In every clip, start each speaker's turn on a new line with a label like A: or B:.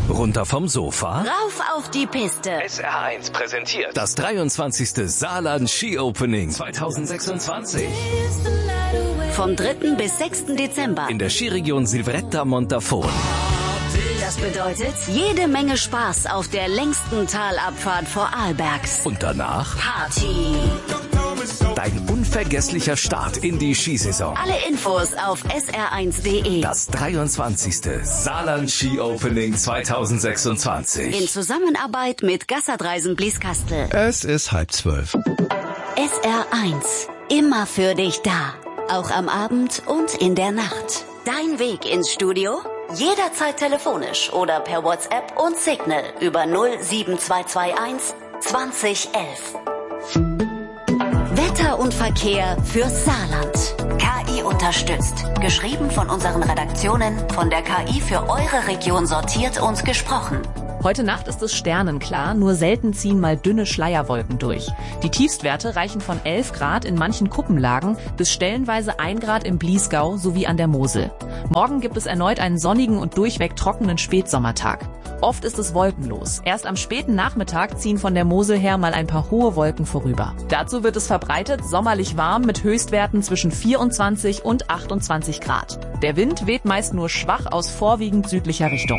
A: Runter vom Sofa?
B: Rauf auf die Piste.
A: SR1 präsentiert das 23. Saarland Ski Opening 2026.
B: Vom 3. bis 6. Dezember.
A: In der Skiregion Silvretta Montafon.
B: Das bedeutet jede Menge Spaß auf der längsten Talabfahrt vor Arlbergs.
A: Und danach
B: Party.
A: Dein unvergesslicher Start in die Skisaison.
B: Alle Infos auf sr1.de.
A: Das 23. Saarland Ski Opening 2026.
B: In Zusammenarbeit mit Gassadreisen Blieskastel.
C: Es ist 11:30.
B: SR1. Immer für dich da. Auch am Abend und in der Nacht. Dein Weg ins Studio? Jederzeit telefonisch oder per WhatsApp und Signal über 07221 2011. Wetter und Verkehr fürs Saarland. KI unterstützt. Geschrieben von unseren Redaktionen, von der KI für eure Region sortiert und gesprochen.
D: Heute Nacht ist es sternenklar, nur selten ziehen mal dünne Schleierwolken durch. Die Tiefstwerte reichen von 11 Grad in manchen Kuppenlagen bis stellenweise 1 Grad im Bliesgau sowie an der Mosel. Morgen gibt es erneut einen sonnigen und durchweg trockenen Spätsommertag. Oft ist es wolkenlos. Erst am späten Nachmittag ziehen von der Mosel her mal ein paar hohe Wolken vorüber. Dazu wird es verbreitet sommerlich warm mit Höchstwerten zwischen 24 und 28 Grad. Der Wind weht meist nur schwach aus vorwiegend südlicher Richtung.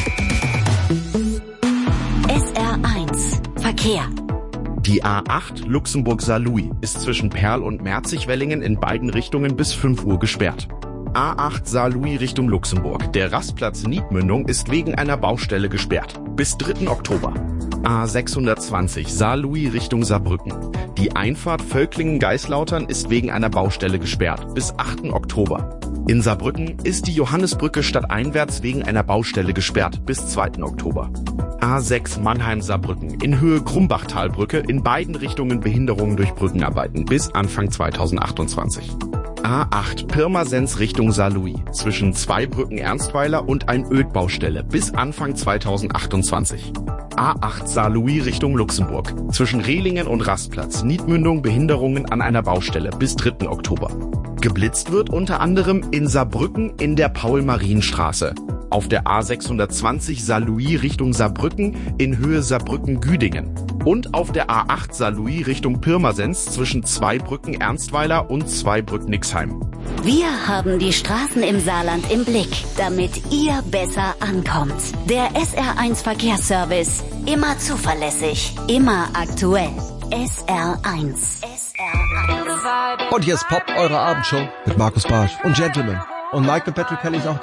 B: SR1 Verkehr.
E: Die A8 Luxemburg-Saarlouis ist zwischen Perl und Merzig-Wellingen in beiden Richtungen bis 5 Uhr gesperrt. A8 Saarlouis Richtung Luxemburg. Der Rastplatz Niedmündung ist wegen einer Baustelle gesperrt. Bis 3. Oktober. A620 Saarlouis Richtung Saarbrücken. Die Einfahrt Völklingen-Geislautern ist wegen einer Baustelle gesperrt. Bis 8. Oktober. In Saarbrücken ist die Johannisbrücke stadteinwärts wegen einer Baustelle gesperrt. Bis 2. Oktober. A6 Mannheim-Saarbrücken in Höhe Krumbachtalbrücke in beiden Richtungen Behinderungen durch Brückenarbeiten bis Anfang 2028. A8 Pirmasens Richtung Saarlouis zwischen Zweibrücken Ernstweiler und ein Ödbaustelle bis Anfang 2028. A8 Saarlouis Richtung Luxemburg zwischen Rehlingen und Rastplatz Niedmündung Behinderungen an einer Baustelle bis 3. Oktober. Geblitzt wird unter anderem in Saarbrücken in der Paul-Marien-Straße. Auf der A620 Saarlouis Richtung Saarbrücken in Höhe Saarbrücken-Güdingen. Und auf der A8 Saarlouis Richtung Pirmasens zwischen Zweibrücken Ernstweiler und Zweibrücken-Nixheim.
B: Wir haben die Straßen im Saarland im Blick, damit ihr besser ankommt. Der SR1 Verkehrsservice. Immer zuverlässig, immer aktuell. SR1. SR1.
C: Und jetzt poppt eure Abendshow mit Markus Bartsch und Gentleman. Und Michael Patrick Kelly ist auch da.